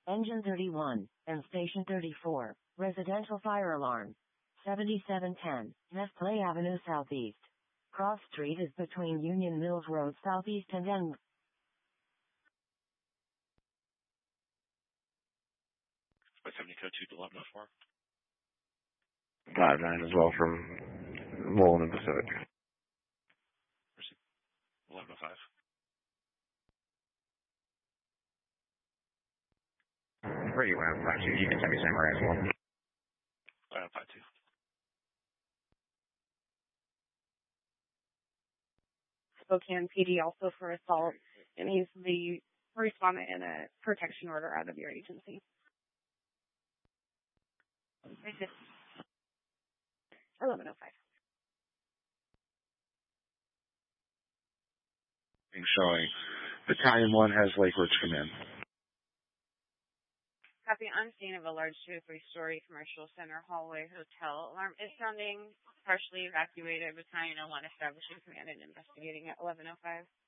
Engine 31, and Station 34, residential fire alarm. 7710, Nestle Avenue Southeast. Cross Street is between Union Mills Road Southeast and N. 70 code 2 to 1104. 5-9 as well from Mullen and Pacific. 1105. Where you at? Actually, you can send me somewhere as well. 52. Spokane PD also for assault, and he's the respondent in a protection order out of your agency. 1105. Showing Battalion 1 has Lake Ridge come in. Copy on scene of a large 2 to 3-story commercial center hallway hotel. Alarm is sounding, partially evacuated. Battalion 1 establishing command and investigating at 1105.